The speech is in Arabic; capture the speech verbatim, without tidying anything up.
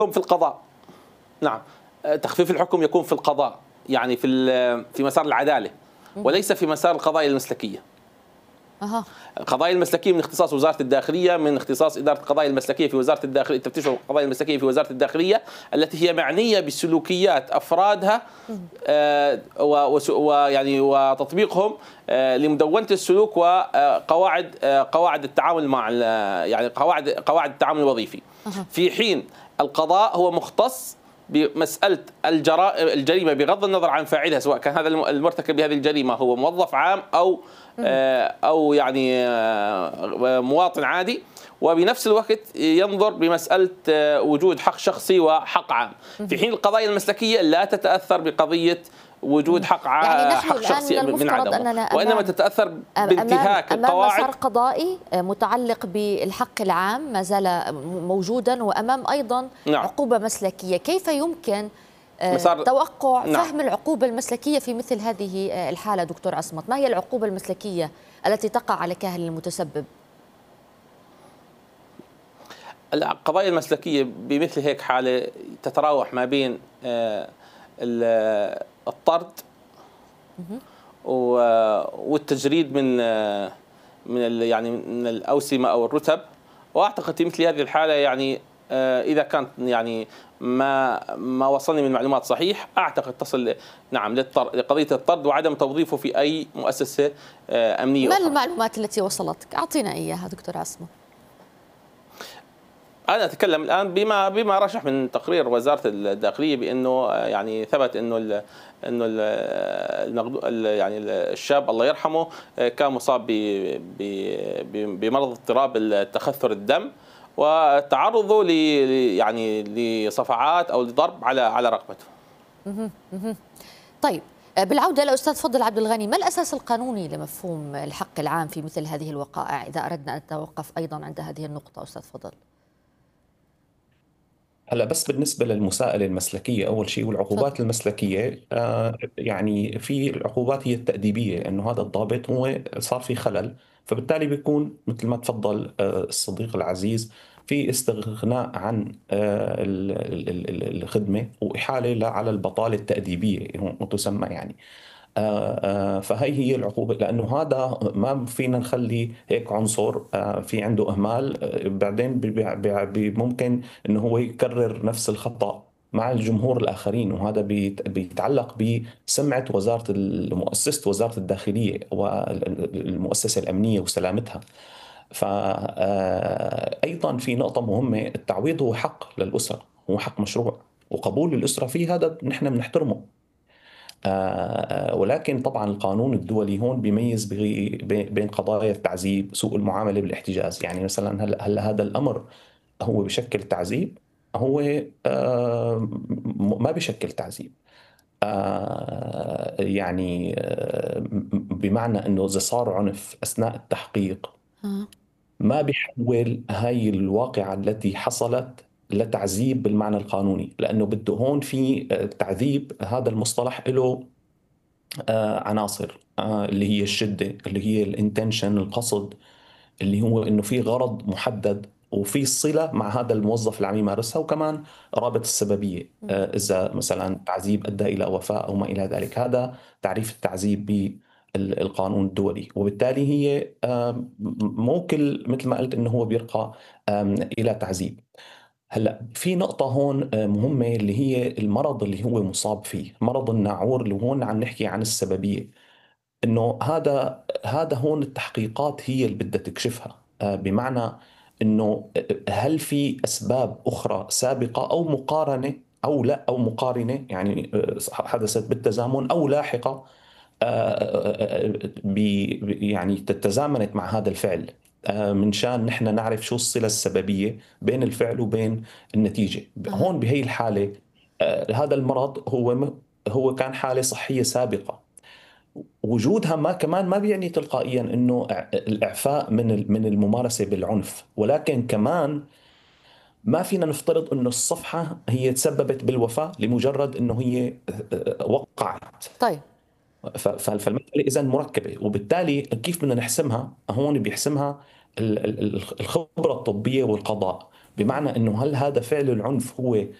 في القضاء. نعم، تخفيف الحكم يكون في القضاء، يعني في في مسار العدالة، وليس في مسار القضايا المسلكية. أها. القضايا المسلكية من اختصاص وزارة الداخلية، من اختصاص إدارة القضايا المسلكية في وزارة الداخلية، تفتيش القضايا المسلكية في وزارة الداخلية، التي هي معنية بسلوكيات أفرادها آه ويعني وتطبيقهم آه لمدونة السلوك وقواعد آه قواعد التعامل مع يعني قواعد قواعد التعامل الوظيفي. في حين القضاء هو مختص بمسألة الجرائم الجريمة بغض النظر عن فاعلها، سواء كان هذا المرتكب لهذه الجريمة هو موظف عام أو أو يعني مواطن عادي، وبنفس الوقت ينظر بمسألة وجود حق شخصي وحق عام، في حين القضايا المسلكية لا تتأثر بقضية وجود حق يعني حق شخصي من عدمه، وإنما تتأثر بانتهاك أمام القواعد. مسار قضائي متعلق بالحق العام ما زال موجودا، وأمام أيضا نعم. عقوبة مسلكية. كيف يمكن مسار... توقع نعم. فهم العقوبة المسلكية في مثل هذه الحالة دكتور عصمت؟ ما هي العقوبة المسلكية التي تقع على كاهل المتسبب؟ القضايا المسلكية بمثل هيك حالة تتراوح ما بين الطرد والتجريد من من يعني من الأوسمة أو الرتب، وأعتقد في مثل هذه الحالة يعني إذا كانت يعني ما ما وصلني من معلومات صحيح، أعتقد تصل نعم لقضية الطرد وعدم توظيفه في أي مؤسسة أمنية ما أخرى. المعلومات التي وصلتك؟ أعطينا إياها دكتور عصمت. أنا أتكلم الآن بما بما رشح من تقرير وزارة الداخلية، بأنه يعني ثبت أنه ال أنه ال يعني الشاب الله يرحمه كان مصاب بمرض اضطراب التخثر الدم، وتعرضه ل يعني لصفعات أو لضرب على على رقبته. طيب، بالعودة لأستاذ فضل عبد الغني، ما الأساس القانوني لمفهوم الحق العام في مثل هذه الوقائع، إذا أردنا أن نتوقف أيضا عند هذه النقطة أستاذ فضل؟ هلا بس بالنسبة للمساءلة المسلكية أول شيء والعقوبات فضل. المسلكية، آه يعني في العقوبات هي التأديبية، إنه هذا الضابط هو صار في خلل، فبالتالي بيكون مثل ما تفضل آه الصديق العزيز في استغناء عن آه ال- ال- ال- الخدمة وإحالة على البطالة التأديبية تسمى يعني. آه، آه، فهي هي العقوبة، لأنه هذا ما فينا نخلي هيك عنصر آه، في عنده إهمال آه، بعدين بي- بي- بي- ممكن أنه هو يكرر نفس الخطأ مع الجمهور الآخرين، وهذا بيت- بيتعلق بسمعة وزارة مؤسسة وزارة الداخلية والمؤسسة الأمنية وسلامتها. فأيضا في نقطة مهمة، التعويض هو حق للأسرة، هو حق مشروع، وقبول الأسرة فيه هذا نحن بنحترمه. آه، ولكن طبعا القانون الدولي هون بيميز بغي- بي- بين قضايا التعذيب، سوء المعاملة بالاحتجاز. يعني مثلا هل, هل هذا الأمر هو بشكل تعذيب؟ هو آه، م- ما بشكل تعذيب. آه، يعني آه، بمعنى أنه إذا صار عنف أثناء التحقيق آه. ما بيحول هاي الواقعة التي حصلت لتعذيب بالمعنى القانوني، لأنه بده هون في آه، تعذيب. هذا المصطلح له آه، عناصر آه، اللي هي الشدة، اللي هي الانتنشن، القصد، اللي هو انه في غرض محدد وفي صلة مع هذا الموظف اللي عم يمارسها، وكمان رابط السببية. آه، إذا مثلا تعذيب أدى إلى وفاة أو ما إلى ذلك، هذا تعريف التعذيب بالقانون الدولي. وبالتالي هي آه، مو كل مثل ما قلت إنه هو بيرقى آم، إلى تعذيب. هلا في نقطة هون آه، مهمة، اللي هي المرض اللي هو مصاب فيه، مرض الناعور، اللي هون عم نحكي عن السببية. انه هذا هذا هون التحقيقات هي اللي بدها تكشفها. آه، بمعنى انه هل في اسباب اخرى سابقة او مقارنة او لا، او مقارنة يعني آه، حدثت بالتزامن او لاحقة آه، آه، آه، ب- يعني تتزامنت مع هذا الفعل، آه، من شان نحن نعرف شو الصلة السببية بين الفعل وبين النتيجة. آه. هون بهي الحالة آه، هذا المرض هو هو كان حالة صحية سابقة. وجودها ما كمان ما بيعني تلقائيا انه إع- الاعفاء من من الممارسة بالعنف، ولكن كمان ما فينا نفترض انه الصفحة هي تسببت بالوفاة لمجرد انه هي آه، آه، وقعت. طيب. ف- ف- فالمسألة إذا مركبة، وبالتالي كيف بدنا نحسمها؟ هون بيحسمها ال- ال- الخبرة الطبية والقضاء. بمعنى أنه هل هذا فعل العنف هو